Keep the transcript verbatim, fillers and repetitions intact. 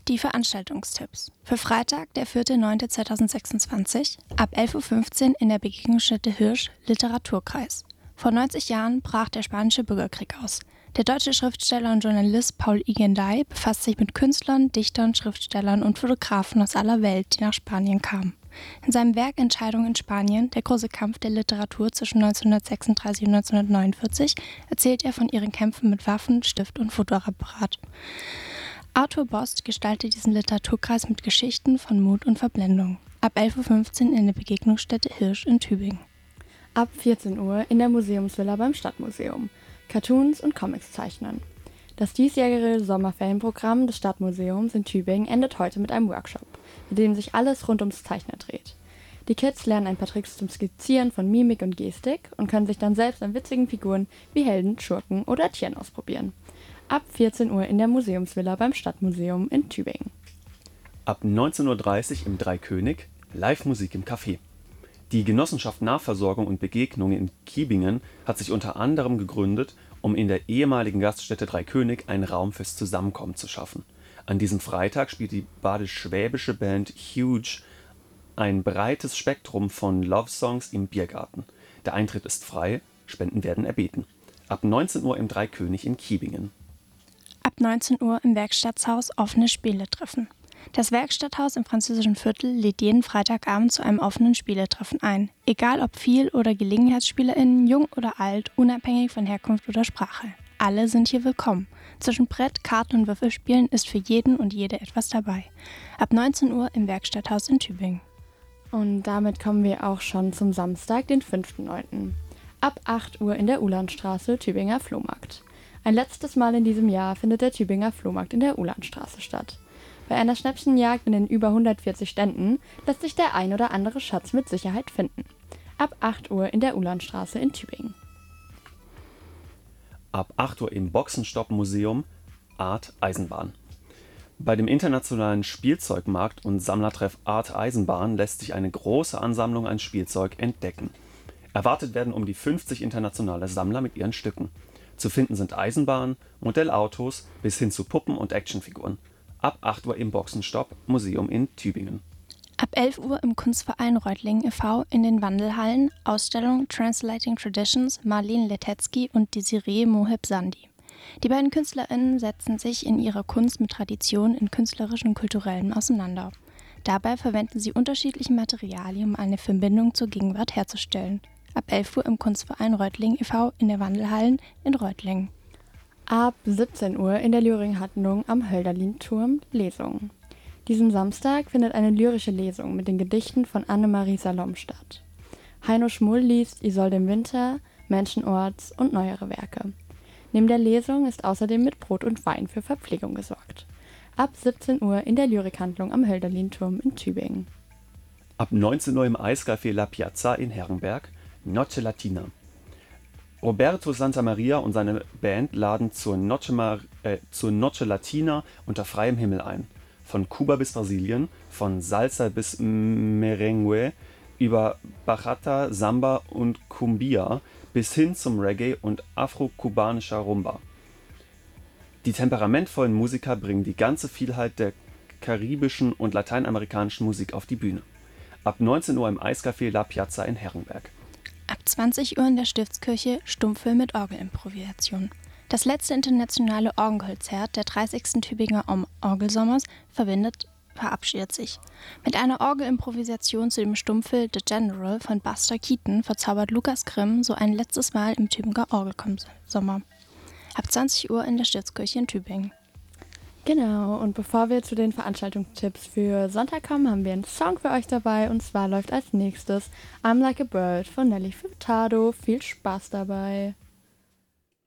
Die Veranstaltungstipps. Für Freitag, der vierter neunter zweitausendsechsundzwanzig, ab elf Uhr fünfzehn in der Begegnungsstätte Hirsch, Literaturkreis. Vor neunzig Jahren brach der spanische Bürgerkrieg aus. Der deutsche Schriftsteller und Journalist Paul Igenday befasst sich mit Künstlern, Dichtern, Schriftstellern und Fotografen aus aller Welt, die nach Spanien kamen. In seinem Werk Entscheidung in Spanien, der große Kampf der Literatur zwischen neunzehnhundertsechsunddreißig und neunzehnhundertneunundvierzig, erzählt er von ihren Kämpfen mit Waffen, Stift und Fotoapparat. Arthur Bost gestaltet diesen Literaturkreis mit Geschichten von Mut und Verblendung. Ab elf Uhr fünfzehn in der Begegnungsstätte Hirsch in Tübingen. Ab vierzehn Uhr in der Museumsvilla beim Stadtmuseum. Cartoons und Comics zeichnen. Das diesjährige Sommerferienprogramm des Stadtmuseums in Tübingen endet heute mit einem Workshop, mit dem sich alles rund ums Zeichnen dreht. Die Kids lernen ein paar Tricks zum Skizzieren von Mimik und Gestik und können sich dann selbst an witzigen Figuren wie Helden, Schurken oder Tieren ausprobieren. Ab vierzehn Uhr in der Museumsvilla beim Stadtmuseum in Tübingen. Ab neunzehn Uhr dreißig im Dreikönig Live-Musik im Café. Die Genossenschaft Nahversorgung und Begegnung in Kiebingen hat sich unter anderem gegründet, um in der ehemaligen Gaststätte Dreikönig einen Raum fürs Zusammenkommen zu schaffen. An diesem Freitag spielt die badisch-schwäbische Band Huge ein breites Spektrum von Love-Songs im Biergarten. Der Eintritt ist frei, Spenden werden erbeten. Ab neunzehn Uhr im Dreikönig in Kiebingen. Ab neunzehn Uhr im Werkstatthaus offene Spieletreffen. Das Werkstatthaus im französischen Viertel lädt jeden Freitagabend zu einem offenen Spieletreffen ein. Egal ob Viel- oder GelegenheitsspielerInnen, jung oder alt, unabhängig von Herkunft oder Sprache. Alle sind hier willkommen. Zwischen Brett, Karten und Würfelspielen ist für jeden und jede etwas dabei. Ab neunzehn Uhr im Werkstatthaus in Tübingen. Und damit kommen wir auch schon zum Samstag, den fünften neunten Ab acht Uhr in der Ulandstraße, Tübinger Flohmarkt. Ein letztes Mal in diesem Jahr findet der Tübinger Flohmarkt in der Ulandstraße statt. Bei einer Schnäppchenjagd in den über hundertvierzig Ständen lässt sich der ein oder andere Schatz mit Sicherheit finden. Ab acht Uhr in der Ulandstraße in Tübingen. Ab acht Uhr im Boxenstopp-Museum Art Eisenbahn. Bei dem internationalen Spielzeugmarkt und Sammlertreff Art Eisenbahn lässt sich eine große Ansammlung an Spielzeug entdecken. Erwartet werden um die fünfzig internationale Sammler mit ihren Stücken. Zu finden sind Eisenbahnen, Modellautos bis hin zu Puppen und Actionfiguren. Ab acht Uhr im Boxenstopp Museum in Tübingen. Ab elf Uhr im Kunstverein Reutlingen e V in den Wandelhallen Ausstellung Translating Traditions Marlene Letetzky und Desiree Moheb-Sandi. Die beiden KünstlerInnen setzen sich in ihrer Kunst mit Tradition in künstlerischem und kulturellem auseinander. Dabei verwenden sie unterschiedliche Materialien, um eine Verbindung zur Gegenwart herzustellen. Ab elf Uhr im Kunstverein Reutlingen e V in der Wandelhallen in Reutlingen. Ab siebzehn Uhr in der Lyrikenhandlung am Hölderlin-Turm Lesung. Diesen Samstag findet eine lyrische Lesung mit den Gedichten von Annemarie Salom statt. Heino Schmull liest Isolde im Winter, Menschenorts und neuere Werke. Neben der Lesung ist außerdem mit Brot und Wein für Verpflegung gesorgt. Ab siebzehn Uhr in der Lyrikhandlung am Hölderlin-Turm in Tübingen. Ab neunzehn Uhr im Eiscafé La Piazza in Herrenberg Noche Latina. Roberto Santamaria und seine Band laden zur Noche, Mar- äh, zur Noche Latina unter freiem Himmel ein. Von Kuba bis Brasilien, von Salsa bis Merengue, über Bachata, Samba und Cumbia bis hin zum Reggae und afro-kubanischer Rumba. Die temperamentvollen Musiker bringen die ganze Vielheit der karibischen und lateinamerikanischen Musik auf die Bühne. Ab neunzehn Uhr im Eiscafé La Piazza in Herrenberg. Ab zwanzig Uhr in der Stiftskirche Stummfilm mit Orgelimprovisation. Das letzte internationale Orgelkonzert der dreißigsten Tübinger Orgelsommers verbindet, verabschiedet sich. Mit einer Orgelimprovisation zu dem Stummfilm The General von Buster Keaton verzaubert Lukas Grimm so ein letztes Mal im Tübinger Orgelsommer. Ab zwanzig Uhr in der Stiftskirche in Tübingen. Genau, und bevor wir zu den Veranstaltungstipps für Sonntag kommen, haben wir einen Song für euch dabei. Und zwar läuft als nächstes I'm Like a Bird von Nelly Furtado. Viel Spaß dabei!